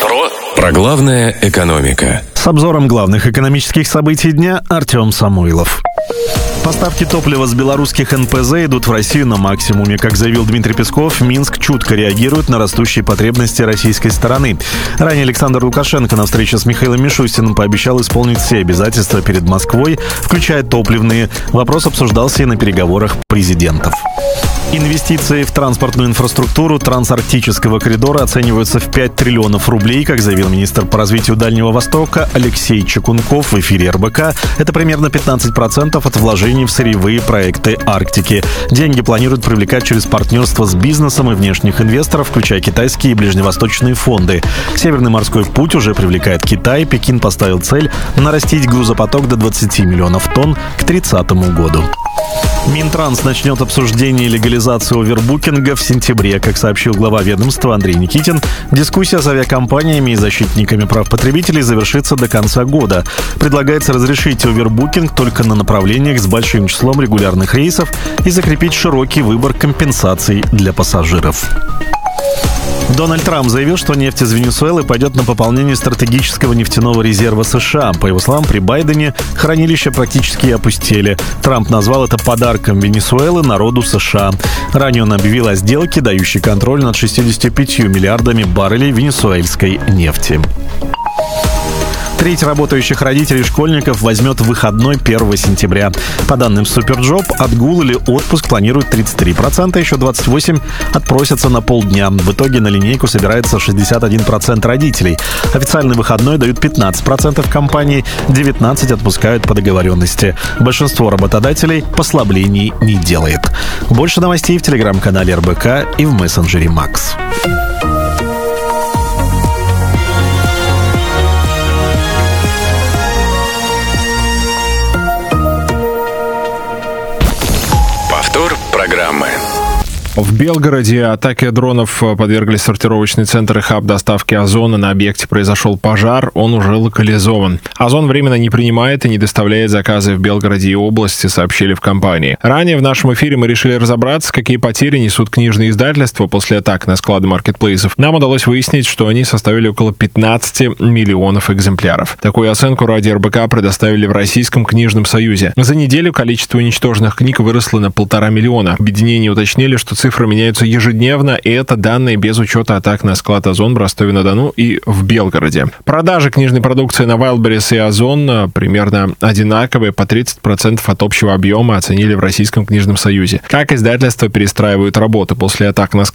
Про главное экономика. С обзором главных экономических событий дня Артем Самойлов. Поставки топлива с белорусских НПЗ идут в Россию на максимуме. Как заявил Дмитрий Песков, Минск чутко реагирует на растущие потребности российской стороны. Ранее Александр Лукашенко на встрече с Михаилом Мишустиным пообещал исполнить все обязательства перед Москвой, включая топливные. Вопрос обсуждался и на переговорах президентов. Инвестиции в транспортную инфраструктуру трансарктического коридора оцениваются в 5 триллионов рублей, как заявил министр по развитию Дальнего Востока Алексей Чекунков в эфире РБК. Это примерно 15% от вложений в сырьевые проекты Арктики. Деньги планируют привлекать через партнерство с бизнесом и внешних инвесторов, включая китайские и ближневосточные фонды. Северный морской путь уже привлекает Китай. Пекин поставил цель нарастить грузопоток до 20 миллионов тонн к 2030 году. Минтранс начнет обсуждение легализации овербукинга в сентябре. Как сообщил глава ведомства Андрей Никитин, дискуссия с авиакомпаниями и защитниками прав потребителей завершится до конца года. Предлагается разрешить овербукинг только на направлениях с большим числом регулярных рейсов и закрепить широкий выбор компенсаций для пассажиров. Дональд Трамп заявил, что нефть из Венесуэлы пойдет на пополнение стратегического нефтяного резерва США. По его словам, при Байдене хранилища практически опустели. Трамп назвал это подарком Венесуэлы народу США. Ранее он объявил о сделке, дающей контроль над 65 миллиардами баррелей венесуэльской нефти. Треть работающих родителей школьников возьмет выходной 1 сентября. По данным Суперджоп, отгул или отпуск планируют 33%, еще 28% отпросятся на полдня. В итоге на линейку собирается 61% родителей. Официальный выходной дают 15% компаний, 19% отпускают по договоренности. Большинство работодателей послаблений не делает. Больше новостей в телеграм-канале РБК и в мессенджере Макс. Программы. В Белгороде атаке дронов подвергли сортировочный центр и хаб доставки Озона. На объекте произошел пожар, он уже локализован. Озон временно не принимает и не доставляет заказы в Белгороде и области, сообщили в компании. Ранее в нашем эфире мы решили разобраться, какие потери несут книжные издательства после атак на склады маркетплейсов. Нам удалось выяснить, что они составили около 15 миллионов экземпляров. Такую оценку ради РБК предоставили в Российском книжном союзе. За неделю количество уничтоженных книг выросло на 1,5 миллиона. Объединение уточнили, что цифры меняются ежедневно, и это данные без учета атак на склад Озон в Ростове-на-Дону и в Белгороде. Продажи книжной продукции на Wildberries и Озон примерно одинаковые, по 30% от общего объема оценили в Российском книжном союзе. Как издательства перестраивают работу после атак на